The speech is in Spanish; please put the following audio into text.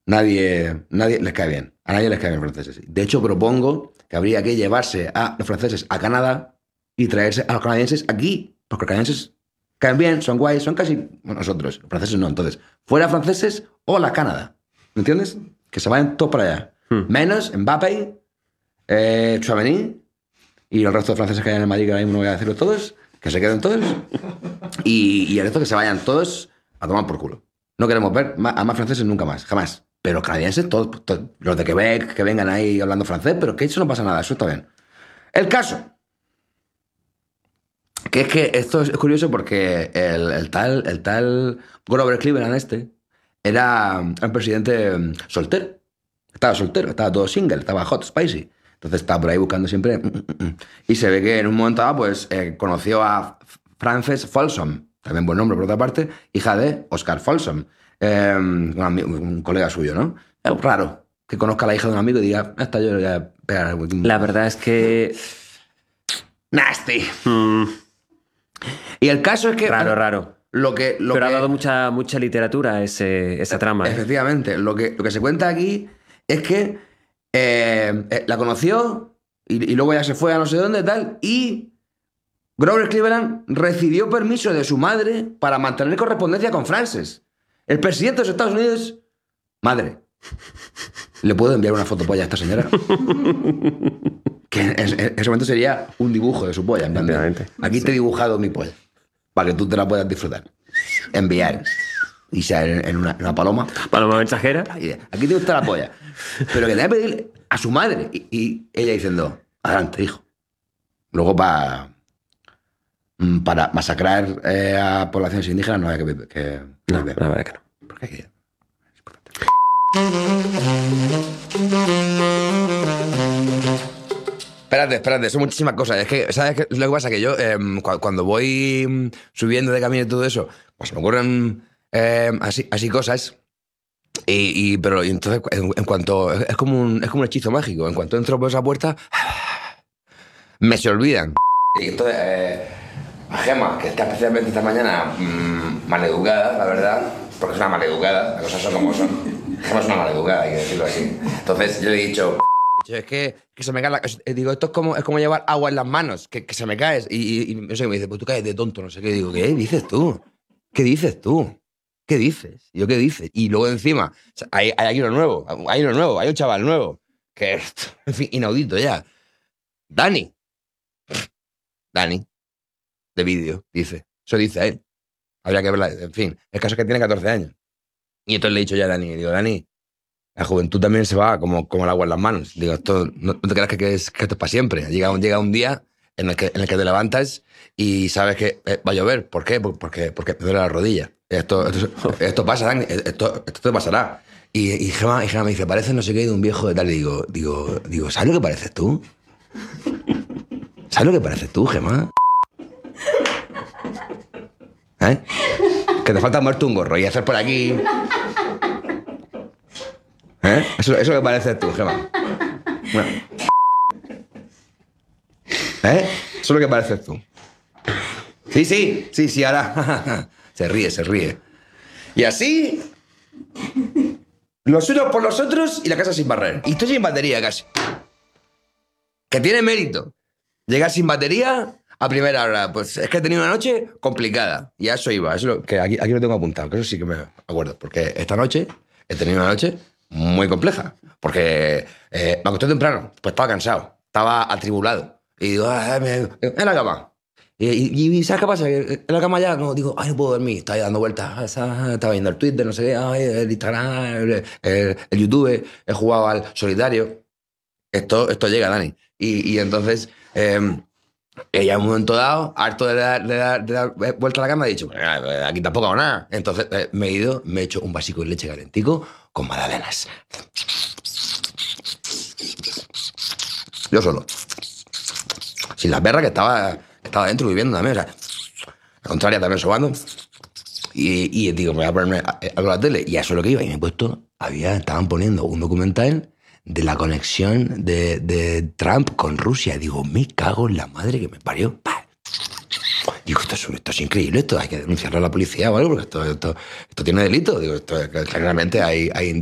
nadie les cae bien. A nadie les caen bien los franceses. De hecho, propongo que habría que llevarse a los franceses a Canadá y traerse a los canadienses aquí, porque los canadienses caen bien, son guays, son casi bueno, nosotros. Los franceses no. Entonces, fuera franceses o la Canadá. ¿Me entiendes? Que se vayan todos para allá. Menos Mbappé, Tchouaméni y el resto de franceses que hay en el Madrid, que ahora mismo no voy a decirlo todos, que se queden todos. Y el resto que se vayan todos a tomar por culo. No queremos ver a más franceses nunca más, jamás. Pero los canadienses, todos, los de Quebec, que vengan ahí hablando francés, pero que eso no pasa nada, eso está bien. El caso, que es que esto es curioso porque el tal Grover Cleveland era un presidente soltero, estaba todo single, estaba hot, spicy. Entonces estaba por ahí buscando siempre. Y se ve que en un momento dado, pues, conoció a Frances Folsom, también buen nombre por otra parte, hija de Oscar Folsom, un colega suyo, ¿no? Es raro que conozca a la hija de un amigo y diga, esta yo le voy a pegar. La verdad es que... Nasty. Y el caso es que... Raro. Pero ha dado mucha literatura esa trama. Efectivamente. Lo que se cuenta aquí es que la conoció y luego ya se fue a no sé dónde tal y Grover Cleveland recibió permiso de su madre para mantener correspondencia con Frances. El presidente de los Estados Unidos... Madre, ¿le puedo enviar una fotopolla a esta señora? Que en ese momento sería un dibujo de su polla. En plan de, aquí te he dibujado mi polla para que tú te la puedas disfrutar. Enviar. Y sea en una paloma. Paloma mensajera. Aquí te gusta la polla. Pero que tenga que pedirle a su madre. Y ella diciendo, adelante, hijo. Luego para masacrar a poblaciones indígenas no hay que no, la verdad que no. Porque hay que... Espérate, son muchísimas cosas. Es que, ¿sabes qué? Lo que pasa? Que yo, cuando voy subiendo de camino y todo eso, pues me ocurren así cosas. Pero entonces, en cuanto... Es como un hechizo mágico. En cuanto entro por esa puerta, me se olvidan. Y entonces, a Gemma, que está especialmente esta mañana maleducada, la verdad, porque es una maleducada, las cosas son como son. Gemma es una maleducada, hay que decirlo así. Entonces yo le he dicho... Es que se me cae digo, esto es como llevar agua en las manos, que se me caes. Y no sé, me dice, pues tú caes de tonto, no sé qué. Digo, ¿qué dices tú? ¿Qué dices tú? ¿Qué dices? Y yo, ¿qué dices? Y luego encima, o sea, hay aquí uno nuevo, hay un chaval nuevo, que es, en fin, inaudito ya. Dani, de vídeo, dice. Eso dice a él. Habría que verla, en fin. El caso es que tiene 14 años. Y entonces le he dicho ya a Dani, digo, Dani, la juventud también se va como el agua en las manos. Digo, esto no te creas que esto es para siempre. Llega un día en el que te levantas y sabes que va a llover. ¿Por qué? Porque te duele la rodilla. Esto pasa, Dani, esto te pasará. Y Gemma me dice, parece no sé qué de un viejo de tal. Y digo, ¿sabes lo que pareces tú? ¿Sabes lo que pareces tú, Gemma? ¿Eh? Que te falta muerto un gorro y hacer por aquí... ¿Eh? Eso que pareces tú, Gemma. Bueno. ¿Eh? Eso es lo que pareces tú. Sí, ahora. Se ríe. Y así, los unos por los otros y la casa sin barrer. Y estoy sin batería casi. Que tiene mérito. Llegar sin batería a primera hora. Pues es que he tenido una noche complicada. Y a eso iba. Eso que aquí lo tengo apuntado. Que eso sí que me acuerdo. Porque esta noche he tenido una noche muy compleja. Porque me acosté temprano. Pues estaba cansado. Estaba atribulado. Y digo, en la cama. Y ¿sabes qué pasa? En la cama ya no puedo dormir. Estaba ahí dando vueltas. Estaba viendo el Twitter, no sé qué, el Instagram, el YouTube. He jugado al solitario. Esto llega, Dani. Y entonces, ella en un momento dado, harto de dar vuelta a la cama, ha dicho, aquí tampoco hago nada. Entonces me he hecho un vasico de leche calentico con magdalenas. Yo solo. Sin la perra que estaba dentro viviendo también. O sea, la contraria también sobando. Y digo, me voy a ponerme a la tele. Y a eso es lo que iba. Y me he puesto, estaban poniendo un documental de la conexión de Trump con Rusia. Digo, me cago en la madre que me parió. ¡Pah! Digo, esto es increíble, esto hay que denunciarlo a la policía o algo, porque esto tiene delito. Digo, claramente hay